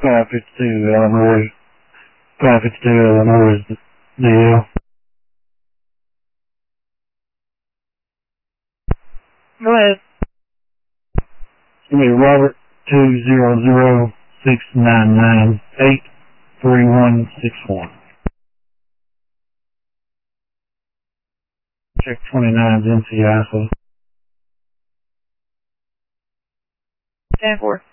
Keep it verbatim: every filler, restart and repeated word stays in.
five fifty-two Illinois. five fifty-two Illinois is the deal. Go ahead. Give me Robert two zero zero six nine nine eight three one six one. Check twenty-nine's N C I S A. ten four.